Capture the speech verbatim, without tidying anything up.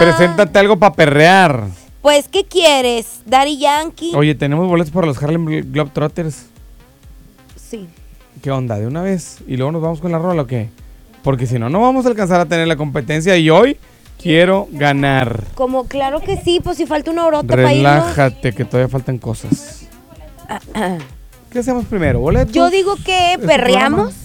Preséntate algo para perrear. Pues, ¿qué quieres? Daddy Yankee. Oye, tenemos boletos para los Harlem Globetrotters. Sí. ¿Qué onda? ¿De una vez? ¿Y luego nos vamos con la rola o qué? Porque si no, no vamos a alcanzar a tener la competencia y hoy quiero ganar. Como, claro que sí, pues si falta una horota para irnos. Relájate, que todavía faltan cosas. ¿Qué hacemos primero? ¿Boletos? Yo digo que ¿Este perreamos.